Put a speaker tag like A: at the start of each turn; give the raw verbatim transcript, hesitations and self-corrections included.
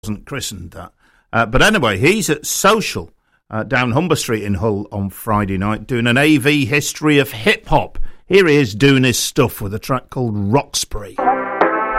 A: wasn't christened that. Uh, but anyway, he's at Social uh, down Humber Street in Hull on Friday night doing an A V history of hip-hop. Here he is doing his stuff with a track called Roxbury.